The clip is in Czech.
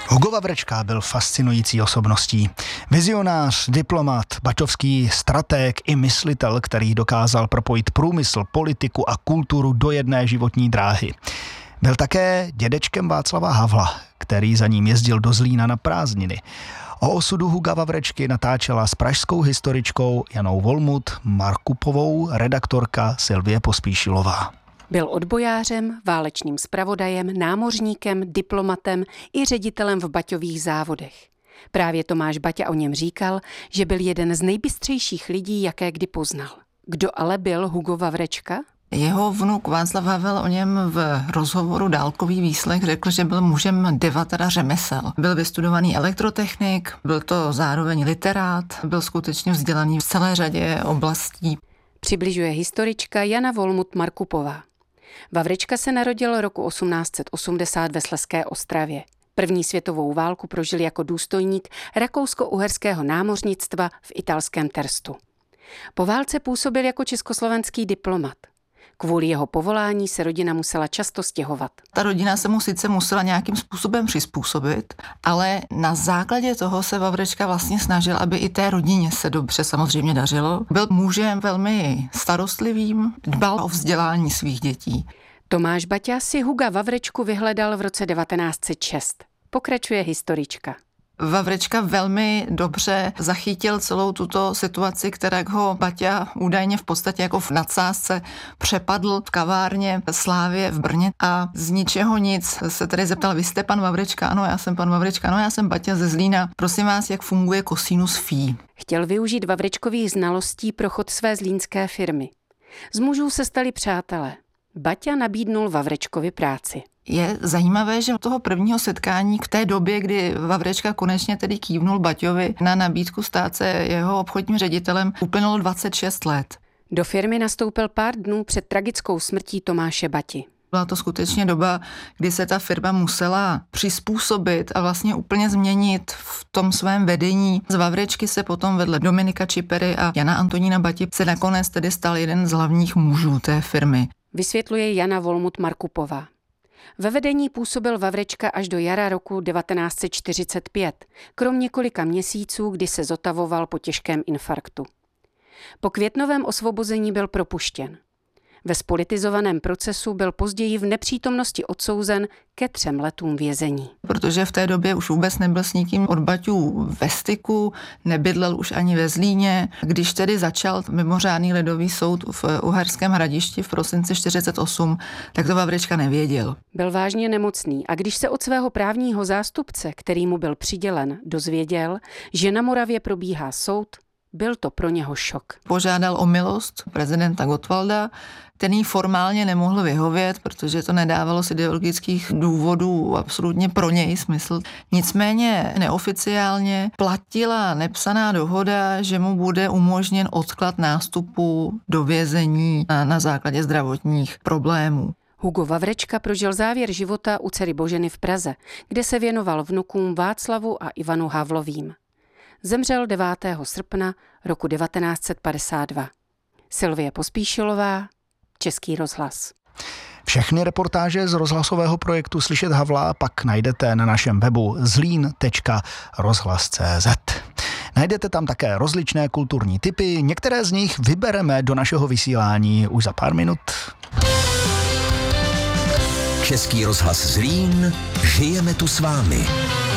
Hugo Vavrečka byl fascinující osobností. Vizionář, diplomat, baťovský stratég i myslitel, který dokázal propojit průmysl, politiku a kulturu do jedné životní dráhy. Byl také dědečkem Václava Havla, který za ním jezdil do Zlína na prázdniny. O osudu Huga Vavrečky natáčela s pražskou historičkou Janou Volmut-Markupovou redaktorka Sylvie Pospíšilová. Byl odbojářem, válečným zpravodajem, námořníkem, diplomatem i ředitelem v baťových závodech. Právě Tomáš Baťa o něm říkal, že byl jeden z nejbystřejších lidí, jaké kdy poznal. Kdo ale byl Hugo Vavrečka? Jeho vnuk Václav Havel o něm v rozhovoru Dálkový výslech řekl, že byl mužem devatera řemesel. Byl vystudovaný elektrotechnik, byl to zároveň literát, byl skutečně vzdělaný v celé řadě oblastí. Přibližuje historička Jana Volmut-Markupová. Vavrečka se narodil roku 1880 ve Slezské Ostravě. První světovou válku prožil jako důstojník rakousko-uherského námořnictva v italském Terstu. Po válce působil jako československý diplomat. Kvůli jeho povolání se rodina musela často stěhovat. Ta rodina se mu sice musela nějakým způsobem přizpůsobit, ale na základě toho se Vavrečka vlastně snažil, aby i té rodině se dobře samozřejmě dařilo. Byl mužem velmi starostlivým, dbal o vzdělání svých dětí. Tomáš Baťa si Huga Vavrečku vyhledal v roce 1906. Pokračuje historička. Vavrečka velmi dobře zachytil celou tuto situaci, která ho Baťa údajně v podstatě jako v nadsázce přepadl v kavárně Slávě v Brně a z ničeho nic se tedy zeptal, vy jste pan Vavrečka? Ano, já jsem pan Vavrečka, ano, já jsem Baťa ze Zlína. Prosím vás, jak funguje kosinus phi? Chtěl využít Vavrečkových znalostí pro chod své zlínské firmy. Z mužů se stali přátelé. Baťa nabídnul Vavrečkovi práci. Je zajímavé, že od toho prvního setkání k té době, kdy Vavrečka konečně tedy kývnul Baťovi na nabídku stát se jeho obchodním ředitelem, uplynulo 26 let. Do firmy nastoupil pár dnů před tragickou smrtí Tomáše Bati. Byla to skutečně doba, kdy se ta firma musela přizpůsobit a vlastně úplně změnit v tom svém vedení. Z Vavrečky se potom vedle Dominika Čipery a Jana Antonína Bati se nakonec tedy stal jeden z hlavních mužů té firmy. Vysvětluje Jana Volmut-Markupová. Ve vedení působil Vavrečka až do jara roku 1945, krom několika měsíců, kdy se zotavoval po těžkém infarktu. Po květnovém osvobození byl propuštěn. Ve spolitizovaném procesu byl později v nepřítomnosti odsouzen ke 3 letům vězení. Protože v té době už vůbec nebyl s nikým od Baťů ve styku, nebydlel už ani ve Zlíně. Když tedy začal mimořádný lidový soud v Uherském Hradišti v prosinci 1948, tak to Vavrečka nevěděl. Byl vážně nemocný a když se od svého právního zástupce, který mu byl přidělen, dozvěděl, že na Moravě probíhá soud, byl to pro něho šok. Požádal o milost prezidenta Gottwalda, ten jí formálně nemohl vyhovět, protože to nedávalo z ideologických důvodů absolutně pro něj smysl. Nicméně neoficiálně platila nepsaná dohoda, že mu bude umožněn odklad nástupu do vězení na základě zdravotních problémů. Hugo Vavrečka prožil závěr života u dcery Boženy v Praze, kde se věnoval vnukům Václavu a Ivanu Havlovým. Zemřel 9. srpna roku 1952. Sylvie Pospíšilová, Český rozhlas. Všechny reportáže z rozhlasového projektu Slyšet Havla pak najdete na našem webu zlin.rozhlas.cz. Najdete tam také rozličné kulturní tipy, některé z nich vybereme do našeho vysílání už za pár minut. Český rozhlas Zlín, žijeme tu s vámi.